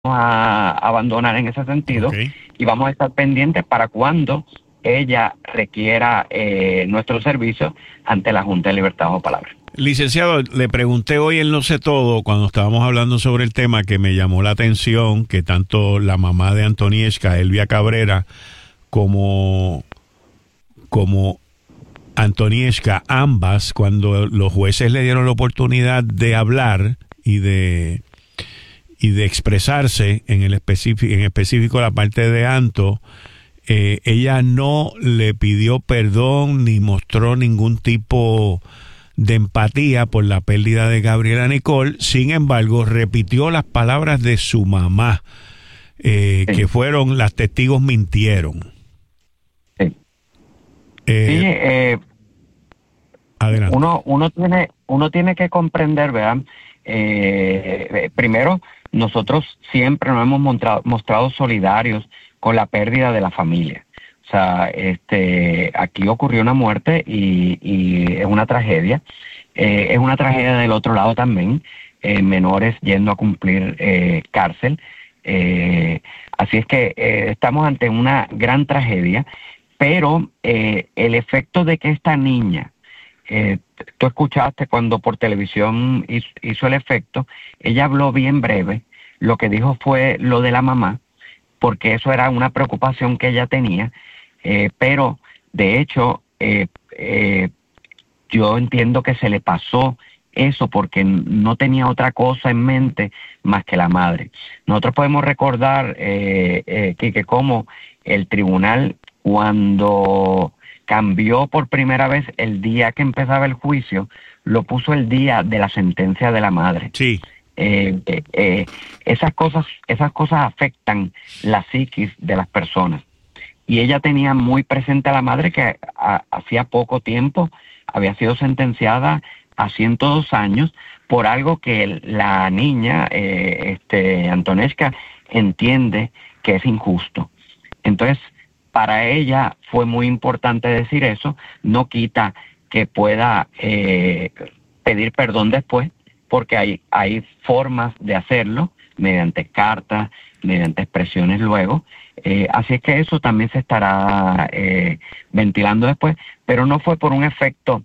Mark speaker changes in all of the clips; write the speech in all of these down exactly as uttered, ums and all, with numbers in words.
Speaker 1: a abandonar en ese sentido,
Speaker 2: Okay.
Speaker 1: y vamos a estar pendientes para cuando ella requiera eh, nuestro servicio ante la Junta de Libertad o Palabra.
Speaker 2: Licenciado, le pregunté hoy en No sé todo, cuando estábamos hablando sobre el tema, que me llamó la atención que tanto la mamá de Antonieshka, Elvia Cabrera, como, como Antonieshka, ambas, cuando los jueces le dieron la oportunidad de hablar y de y de expresarse en el específico, en específico la parte de Anto, eh, ella no le pidió perdón ni mostró ningún tipo de empatía por la pérdida de Gabriela Nicole. Sin embargo, repitió las palabras de su mamá, eh,
Speaker 1: Sí.
Speaker 2: que fueron: las testigos mintieron.
Speaker 1: Sí,
Speaker 2: Eh,
Speaker 1: sí eh,
Speaker 2: adelante.
Speaker 1: uno, uno, tiene, uno tiene que comprender, ¿verdad? Eh, eh, primero, nosotros siempre nos hemos mostrado, mostrado solidarios con la pérdida de la familia. O sea, este, aquí ocurrió una muerte y, y es una tragedia. Eh, es una tragedia del otro lado también, eh, menores yendo a cumplir eh, cárcel. Eh, así es que eh, estamos ante una gran tragedia, pero eh, el efecto de que esta niña, eh, tú escuchaste cuando por televisión hizo, hizo el efecto, ella habló bien breve, lo que dijo fue lo de la mamá, porque eso era una preocupación que ella tenía, eh, pero de hecho eh, eh, yo entiendo que se le pasó eso porque no tenía otra cosa en mente más que la madre. Nosotros podemos recordar, eh, eh, Quique, cómo el tribunal, cuando cambió por primera vez el día que empezaba el juicio, lo puso el día de la sentencia de la madre.
Speaker 2: Sí.
Speaker 1: Eh, eh, eh, esas cosas, esas cosas afectan la psiquis de las personas. Y ella tenía muy presente a la madre que a, hacía poco tiempo había sido sentenciada a ciento dos años por algo que la niña, eh, este, Antonieshka, entiende que es injusto. Entonces, para ella fue muy importante decir eso. No quita que pueda eh, pedir perdón después, porque hay, hay formas de hacerlo, mediante cartas, mediante expresiones luego. Eh, así es que eso también se estará eh, ventilando después, pero no fue por un efecto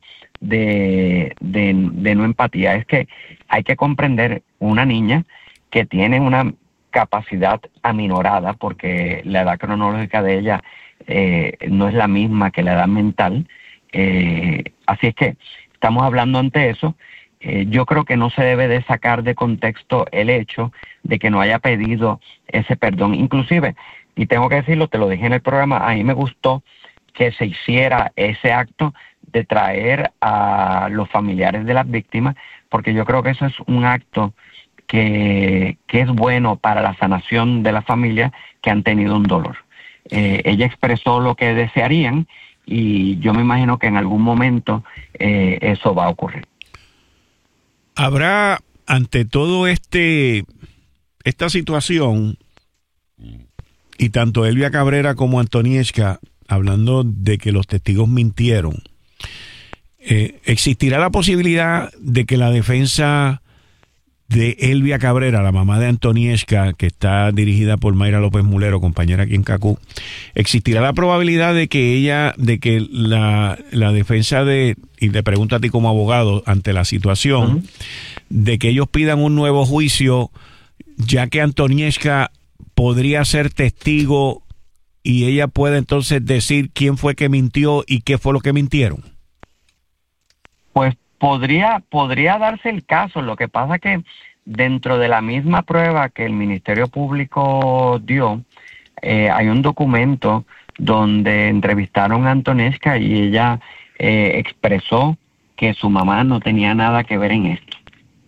Speaker 1: de, de, de no empatía. Es que hay que comprender una niña que tiene una capacidad aminorada, porque la edad cronológica de ella eh, no es la misma que la edad mental. Eh, así es que estamos hablando ante eso. Eh, yo creo que no se debe de sacar de contexto el hecho de que no haya pedido ese perdón. Inclusive, y tengo que decirlo, te lo dije en el programa, a mí me gustó que se hiciera ese acto de traer a los familiares de las víctimas, porque yo creo que eso es un acto que, que es bueno para la sanación de la familia que han tenido un dolor. Eh, ella expresó lo que desearían y yo me imagino que en algún momento eh, eso va a ocurrir.
Speaker 2: Habrá, ante todo este esta situación, y tanto Elvia Cabrera como Antonieshka hablando de que los testigos mintieron, eh, ¿existirá la posibilidad de que la defensa de Elvia Cabrera, la mamá de Antonieshka, que está dirigida por Mayra López Mulero, compañera aquí en Cacú, existirá la probabilidad de que ella, de que la, la defensa de, y te pregunto a ti como abogado ante la situación, uh-huh, de que ellos pidan un nuevo juicio, ya que Antonieshka podría ser testigo y ella puede entonces decir quién fue que mintió y qué fue lo que mintieron?
Speaker 1: Pues podría, podría darse el caso. Lo que pasa que dentro de la misma prueba que el Ministerio Público dio, eh, hay un documento donde entrevistaron a Antonieshka y ella eh, expresó que su mamá no tenía nada que ver en esto.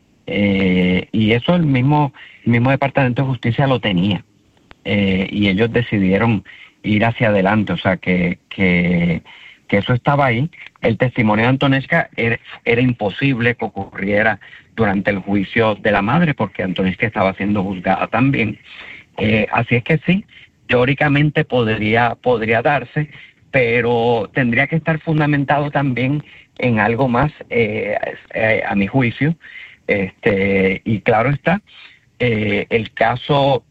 Speaker 1: Eh, y eso el mismo, el mismo Departamento de Justicia lo tenía. Eh, y ellos decidieron ir hacia adelante, o sea que, que, que eso estaba ahí. El testimonio de Antonieshka era, era imposible que ocurriera durante el juicio de la madre, porque Antonieshka estaba siendo juzgada también. Eh, así es que sí, teóricamente podría, podría darse, pero tendría que estar fundamentado también en algo más, eh, eh, a mi juicio. Este, y claro está, eh, el caso